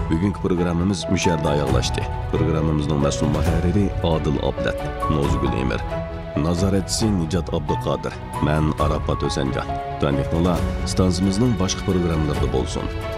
Bugungi programmamiz musharda oyoqlashdi. Programmamizning mas'ul muharriri Odil Abdat, Nozgul Emir, nazoratchisi Nijat Abduqodir, men Arafat O'sanjon. Tanihnola stansiyamizning boshqa programmalarida bo'lsin.